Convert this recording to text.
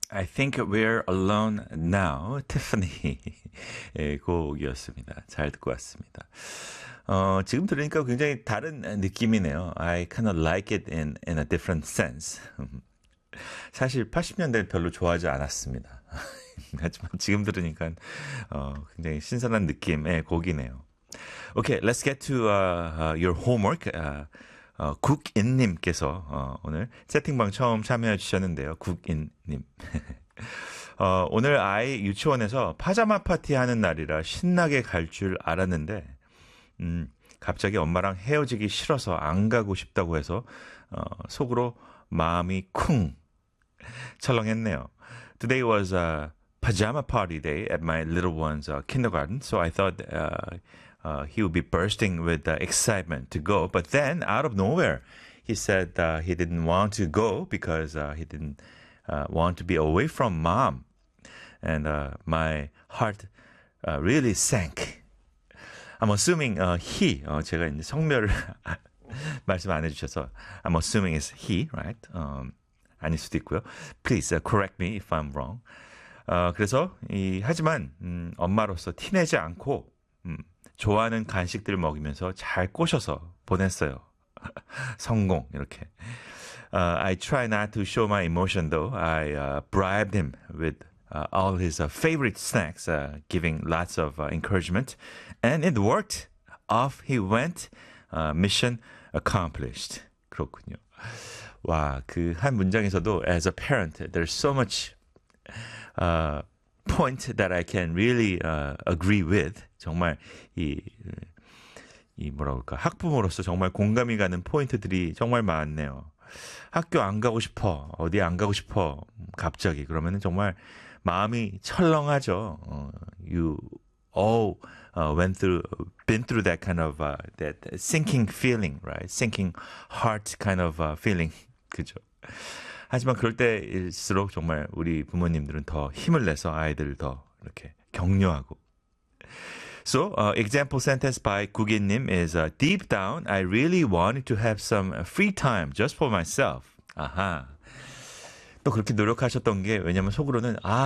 I think we're alone now. 티ffany의 곡이었습니다. 잘 듣고 왔습니다. 지금 들으니까 굉장히 다른 느낌이네요. I kind of like it in a different sense. 사실 80년대를 별로 좋아하지 않았습니다. 하지만 지금 들으니까 굉장히 신선한 느낌의 곡이네요. Okay, let's get to your homework. 국인님께서 오늘 채팅방 처음 참여해 주셨는데요. 국인님. 오늘 아이 유치원에서 파자마 파티 하는 날이라 신나게 갈 줄 알았는데 갑자기 엄마랑 헤어지기 싫어서 안 가고 싶다고 해서 속으로 마음이 쿵 철렁했네요. Today was a pajama party day at my little one's kindergarten, so I thought he would be bursting with excitement to go. But then, out of nowhere, he said he didn't want to go because he didn't want to be away from mom. And my heart really sank. I'm assuming he, 제가 이제 성별을 말씀 안 해주셔서 I'm assuming it's he, right? 아닐 수도 있고요. Please correct me if I'm wrong. 그래서 하지만 엄마로서 티내지 않고 좋아하는 간식들을 먹이면서 잘 꼬셔서 보냈어요. 성공 이렇게. I try not to show my emotion though. I bribed him with all his favorite snacks, giving lots of encouragement. And it worked. Off he went. Mission accomplished. 그렇군요. 와, 그 한 문장에서도 as a parent, there's so much point that I can really agree with. 정말 이 뭐라 그럴까 학부모로서 정말 공감이 가는 포인트들이 정말 많네요. 학교 안 가고 싶어, 어디 안 가고 싶어, 갑자기 그러면은 정말 마음이 철렁하죠. You all been through that kind of that sinking feeling, right? Sinking heart kind of feeling, 그죠? 하지만 그럴 때일수록 정말 우리 부모님들은 더 힘을 내서 아이들을 더 이렇게 격려하고. So, example sentence by 국인님 is deep down, I really wanted to have some free time just for myself. 아하. 또 그렇게 노력하셨던 게 왜냐면 속으로는